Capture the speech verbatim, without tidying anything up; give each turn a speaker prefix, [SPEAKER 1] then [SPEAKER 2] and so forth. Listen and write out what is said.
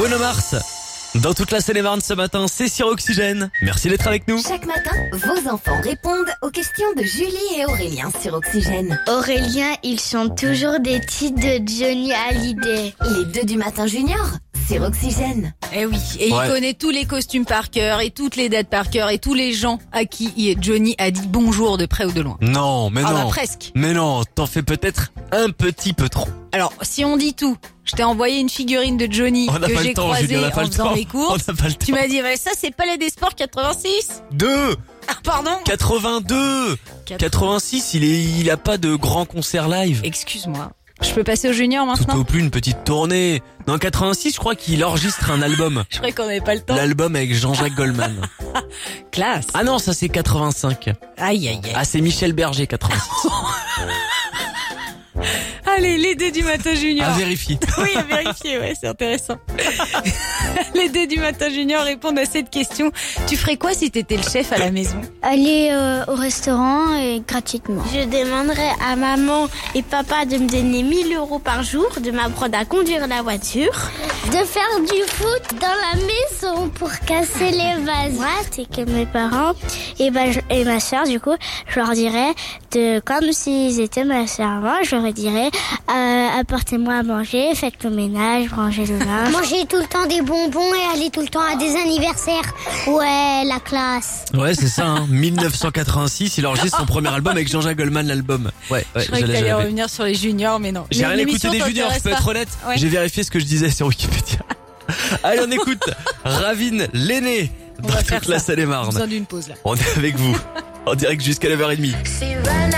[SPEAKER 1] Bruno Mars. Dans toute la Seine-et-Marne ce matin, c'est sur Oxygène. Merci d'être avec nous.
[SPEAKER 2] Chaque matin, vos enfants répondent aux questions de Julie et Aurélien sur Oxygène.
[SPEAKER 3] Aurélien, il chante toujours des titres de Johnny Hallyday.
[SPEAKER 2] Les deux du matin junior sur Oxygène.
[SPEAKER 4] Eh oui, et
[SPEAKER 1] Ouais.
[SPEAKER 4] il connaît tous les costumes par cœur et toutes les dates par cœur et tous les gens à qui Johnny a dit bonjour de près ou de loin.
[SPEAKER 1] Non, mais
[SPEAKER 4] Ah
[SPEAKER 1] non.
[SPEAKER 4] bah presque.
[SPEAKER 1] Mais non, t'en fais peut-être un petit peu trop.
[SPEAKER 4] Alors, si on dit tout, je t'ai envoyé une figurine de Johnny
[SPEAKER 1] On n'a
[SPEAKER 4] que
[SPEAKER 1] pas
[SPEAKER 4] j'ai
[SPEAKER 1] le temps,
[SPEAKER 4] croisée
[SPEAKER 1] Julie, on n'a pas
[SPEAKER 4] en
[SPEAKER 1] le
[SPEAKER 4] faisant
[SPEAKER 1] temps.
[SPEAKER 4] mes courses.
[SPEAKER 1] On n'a pas le temps.
[SPEAKER 4] Tu m'as dit, mais ça c'est Palais des Sports quatre-vingt-six.
[SPEAKER 1] Deux.
[SPEAKER 4] Ah, pardon.
[SPEAKER 1] quatre-vingt-deux. quatre-vingt-six, il est, il a pas de grand concert live.
[SPEAKER 4] Excuse-moi. Je peux passer au junior
[SPEAKER 1] Tout
[SPEAKER 4] maintenant?
[SPEAKER 1] au plus une petite tournée. Dans quatre-vingt-six, je crois qu'il enregistre un album.
[SPEAKER 4] Je croyais qu'on n'avait pas le temps.
[SPEAKER 1] L'album avec Jean-Jacques Goldman.
[SPEAKER 4] Classe.
[SPEAKER 1] Ah non, ça c'est quatre-vingt-cinq.
[SPEAKER 4] Aïe, aïe, aïe.
[SPEAKER 1] Ah, c'est Michel Berger, quatre-vingt-six.
[SPEAKER 4] Allez, les deux du matin junior.
[SPEAKER 1] À vérifier.
[SPEAKER 4] Oui, à vérifier, ouais, c'est intéressant. Les deux du matin junior répondent à cette question. Tu ferais quoi si t'étais le chef à la maison?
[SPEAKER 3] Aller euh, au restaurant et gratuitement. Je demanderais à maman et papa de me donner mille euros par jour, de m'apprendre à conduire la voiture, de faire du foot dans la maison pour casser les vases. Moi, c'est que mes parents et, ben, je- et ma soeur, du coup, je leur dirais, de, comme s'ils étaient ma servante, je leur dirais, euh, apportez-moi à manger, faites le ménage, rangez le linge. Manger tout le temps des bonbons et aller tout le temps à des anniversaires. Ouais, la classe.
[SPEAKER 1] Ouais, c'est ça, hein. mille neuf cent quatre-vingt-six, il enregistre son premier album avec Jean-Jacques Goldman, l'album. Ouais, ouais,
[SPEAKER 4] Je croyais que
[SPEAKER 1] j'allais-
[SPEAKER 4] t'allais
[SPEAKER 1] j'avais-
[SPEAKER 4] revenir sur les juniors, mais non.
[SPEAKER 1] J'ai
[SPEAKER 4] Mais
[SPEAKER 1] rien écouté
[SPEAKER 4] l'émission
[SPEAKER 1] des juniors, je
[SPEAKER 4] t'intéresse
[SPEAKER 1] peux
[SPEAKER 4] pas.
[SPEAKER 1] être honnête.
[SPEAKER 4] Ouais.
[SPEAKER 1] J'ai vérifié ce que je disais sur Wikipédia. Allez, on écoute Ravine, l'aîné,
[SPEAKER 4] On
[SPEAKER 1] dans
[SPEAKER 4] va
[SPEAKER 1] toute
[SPEAKER 4] faire
[SPEAKER 1] la
[SPEAKER 4] ça.
[SPEAKER 1] Seine-et-Marne.
[SPEAKER 4] Besoin d'une pause là.
[SPEAKER 1] On est avec vous, en direct jusqu'à neuf heures trente.